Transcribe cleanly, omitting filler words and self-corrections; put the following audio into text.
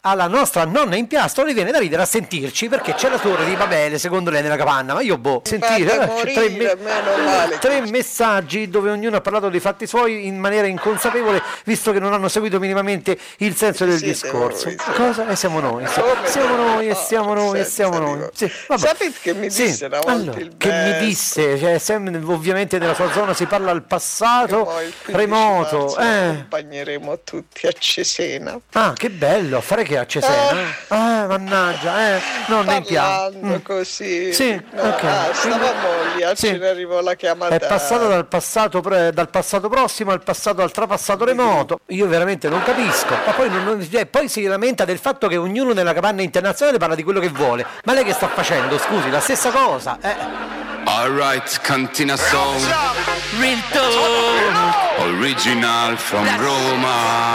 alla nostra nonna in piastro le viene da ridere a sentirci, perché c'è la torre di Babele secondo lei nella capanna. Ma io sentire tre messaggi dove ognuno ha parlato dei fatti suoi in maniera inconsapevole, visto che non hanno seguito minimamente il senso del discorso. Cosa? Siamo noi. Siamo noi. Sì, sapete che mi disse una volta che mi disse, cioè, ovviamente nella sua zona si parla al passato remoto. Accompagneremo tutti a Cesena. Ah, che bello, a fare che a Cesena? Mannaggia, non ne impianto. Così. Sì, ok. Stavamo lì, ce ne arrivò la chiamata. È passato dal passato prossimo al passato al trapassato remoto. Io veramente non capisco. Ma poi si lamenta del fatto che ognuno nella capanna internazionale parla di quello che vuole. Ma lei che sta facendo? Scusi, la stessa cosa. Alright, Cantina Sound. Real talk. Original from Roma.